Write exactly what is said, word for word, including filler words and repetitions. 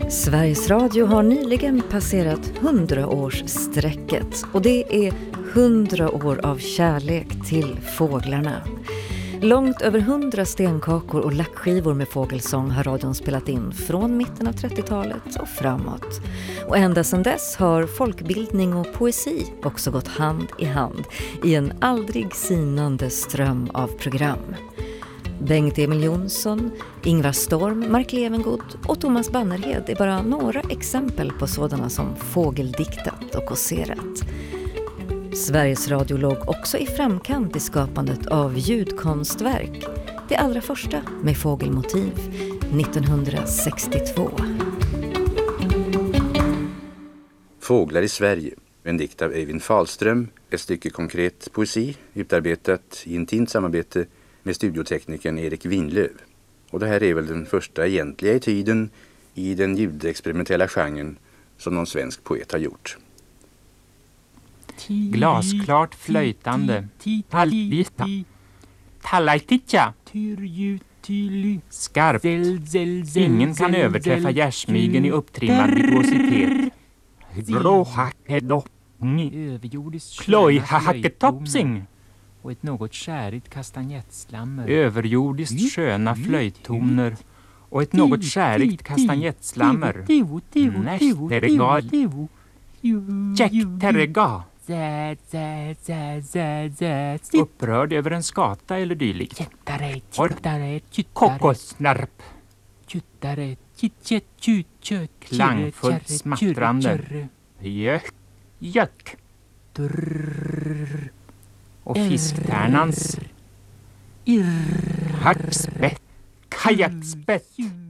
Sveriges Radio har nyligen passerat hundraårssträcket och det är hundra år av kärlek till fåglarna. Långt över hundra stenkakor och lackskivor med fågelsång har radion spelat in från mitten av trettiotalet och framåt. Och ända sedan dess har folkbildning och poesi också gått hand i hand i en aldrig sinande ström av program. Bengt Emil Jonsson, Ingvar Storm, Mark Levengood och Thomas Bannerhed är bara några exempel på sådana som fågeldiktat och kåserat. Sveriges Radio låg också i framkant i skapandet av ljudkonstverk, det allra första med fågelmotiv, nittonhundrasextiotvå. Fåglar i Sverige, en dikt av Eivind Fahlström, ett stycke konkret poesi utarbetat i intimt samarbete med studioteknikern Erik Winlöv. Och det här är väl den första egentliga etyden i den ljudexperimentella genren som någon svensk poet har gjort. Glasklart flöjtande, halvvita, tallaititja, skarpt, ingen kan överträffa gärsmygen i upptrimmad virtuositet. Klojhahacketopsing och ett något skärigt kastanjettslammer. Överjordiskt sköna flöjttoner och ett något skärigt kastanjettslammer. Nästerega, tjäckterega. Upprörd över en skata eller dylikt. Kokosnarp. Klangfullt smattrande. Jök. Jök. Och fisktärnans hackspett, kajackspett.